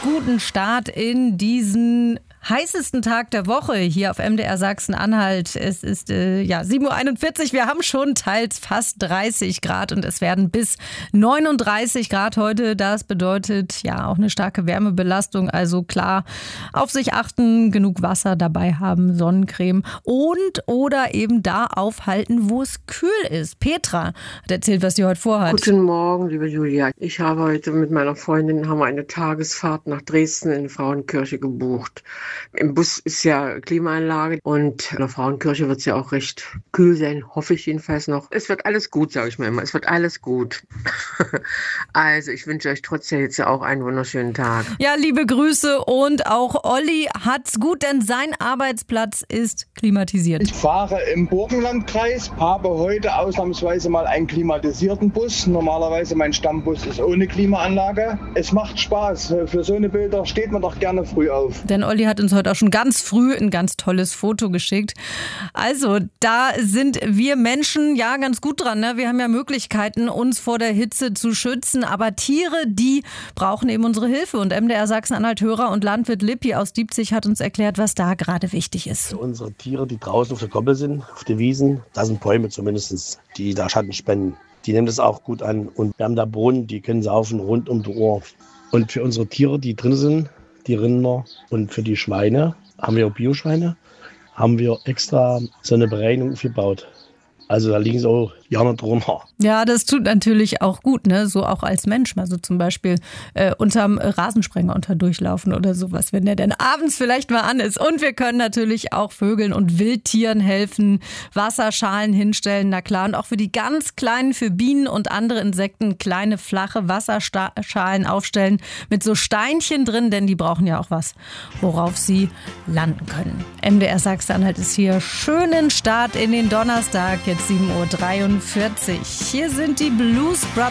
guten Start in diesen heißesten Tag der Woche hier auf MDR Sachsen-Anhalt. Es ist 7:41 Uhr. Wir haben schon teils fast 30 Grad und es werden bis 39 Grad heute. Das bedeutet ja auch eine starke Wärmebelastung. Also klar, auf sich achten, genug Wasser dabei haben, Sonnencreme und oder eben da aufhalten, wo es kühl ist. Petra hat erzählt, was sie heute vorhat. Guten Morgen, liebe Julia. Ich habe heute mit meiner Freundin eine Tagesfahrt nach Dresden in die Frauenkirche gebucht. Im Bus ist ja Klimaanlage und in der Frauenkirche wird es ja auch recht kühl sein, hoffe ich jedenfalls noch. Es wird alles gut, sage ich mir immer. Es wird alles gut. Also ich wünsche euch trotzdem jetzt auch einen wunderschönen Tag. Ja, liebe Grüße und auch Olli hat's gut, denn sein Arbeitsplatz ist klimatisiert. Ich fahre im Burgenlandkreis, habe heute ausnahmsweise mal einen klimatisierten Bus. Normalerweise mein Stammbus ist ohne Klimaanlage. Es macht Spaß. Für so eine Bilder steht man doch gerne früh auf. Denn Olli hat uns heute auch schon ganz früh ein ganz tolles Foto geschickt. Also da sind wir Menschen ja ganz gut dran. Ne? Wir haben ja Möglichkeiten, uns vor der Hitze zu schützen. Aber Tiere, die brauchen eben unsere Hilfe. Und MDR Sachsen-Anhalt-Hörer und Landwirt Lippi aus Diebzig hat uns erklärt, was da gerade wichtig ist. Für unsere Tiere, die draußen auf der Koppel sind, auf den Wiesen, da sind Bäume zumindest, die da Schatten spenden. Die nehmen das auch gut an. Und wir haben da Brunnen, die können saufen rund um die Uhr. Und für unsere Tiere, die drin sind, die Rinder und für die Schweine, haben wir auch Bioschweine, haben wir extra so eine Bereinigung aufgebaut. Also da liegen so Jahre drunter. Ja, das tut natürlich auch gut, ne? So auch als Mensch. Also zum Beispiel unterm Rasensprenger durchlaufen oder sowas, wenn der dann abends vielleicht mal an ist. Und wir können natürlich auch Vögeln und Wildtieren helfen, Wasserschalen hinstellen, na klar. Und auch für die ganz Kleinen, für Bienen und andere Insekten, kleine flache Wasserschalen aufstellen mit so Steinchen drin, denn die brauchen ja auch was, worauf sie landen können. MDR Sachsen-Anhalt ist hier. Schönen Start in den Donnerstag, jetzt 7:43 Uhr. Hier sind die Blues Brothers.